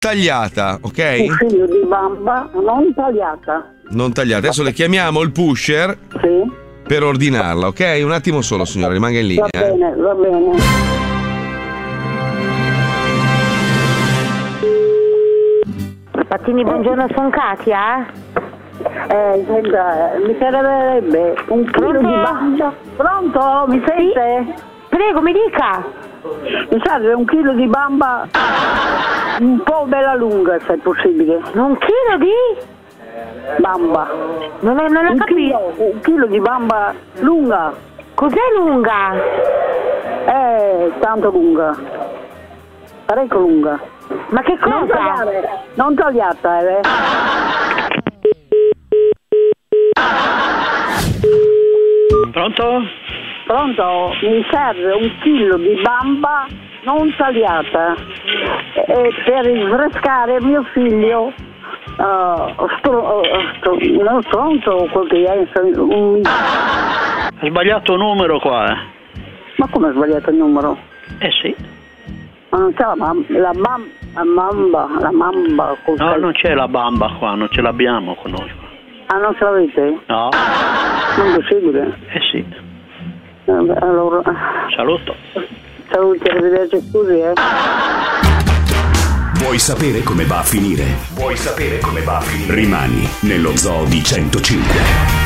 tagliata, ok? Un figlio di bamba non tagliata. Non tagliata. Adesso le chiamiamo il pusher per ordinarla, ok? Un attimo solo, signora, rimanga in linea. Va bene, va bene. Pattini, buongiorno, sono Katia. Senta, mi servirebbe un chilo di bamba. Pronto? Mi sente? Sì? Prego, mi dica. Mi serve un chilo di bamba un po' bella lunga, se è possibile. Un chilo di? Bamba. Non ho capito. Un chilo di bamba lunga. Cos'è lunga? Tanto lunga. Parecchio lunga. Ma che cosa? Non tagliata, Pronto? Pronto? Mi serve un chilo di bamba non tagliata per rinfrescare mio figlio. Non stronzo quel che è. Hai sbagliato numero qua, Ma come hai sbagliato il numero? Sì. Ma non c'è la mamba. No, non c'è la bamba qua, non ce l'abbiamo con noi. Ah, non ce l'avete? No. Non è possibile? Sì. Allora. Saluto. Saluti, arrivederci, scusi, Vuoi sapere come va a finire? Rimani nello Zoo di 105.